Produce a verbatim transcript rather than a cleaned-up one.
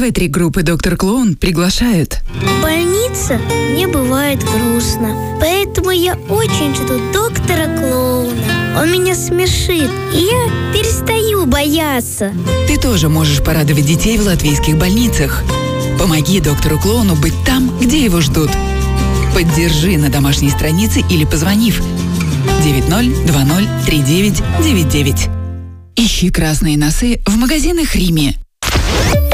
В три группы «Доктор Клоун» приглашают. В больнице мне бывает грустно, поэтому я очень жду доктора Клоуна. Он меня смешит, и я перестаю бояться. Ты тоже можешь порадовать детей в латвийских больницах. Помоги доктору Клоуну быть там, где его ждут. Поддержи на домашней странице или позвонив девять ноль два ноль три девять девять девять. Ищи красные носы в магазинах Рими.